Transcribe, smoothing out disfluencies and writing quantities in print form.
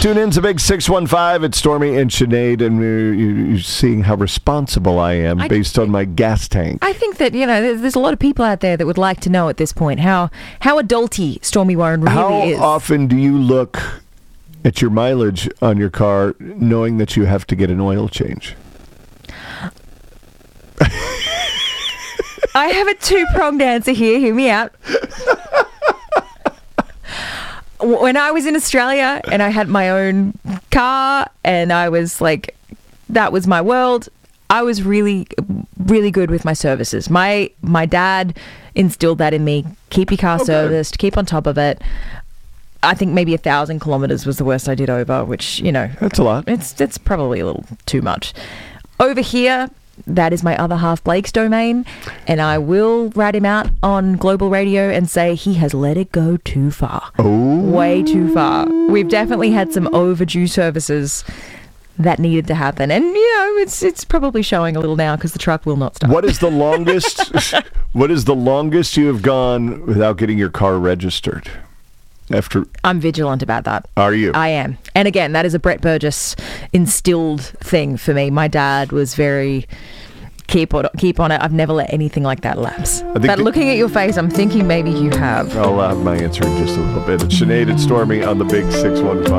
Tune in to Big 615. It's Stormy and Sinead, and you're seeing how responsible I am based on my gas tank. I think that, there's a lot of people out there that would like to know at this point how adulty Stormy Warren really is. How often do you look at your mileage on your car knowing that you have to get an oil change? I have a two-pronged answer here. Hear me out. When I was in Australia and I had my own car and I was like, that was my world, I was really, really good with my services. My dad instilled that in me. Keep your car serviced, keep on top of it. I think maybe 1,000 kilometres was the worst I did over, which, That's a lot. It's probably a little too much. Over here, that is my other half, Blake's domain, and I will rat him out on global radio and say he has let it go too far. Oh. Way too far. We've definitely had some overdue services that needed to happen, and it's probably showing a little now because the truck will not start. What is the longest? What is the longest you have gone without getting your car registered? I'm vigilant about that. Are you? I am. And again, that is a Brett Burgess instilled thing for me. My dad was very keep on it. I've never let anything like that lapse. But looking at your face, I'm thinking maybe you have. I'll have my answer in just a little bit. It's Sinead and Stormy on the Big 615.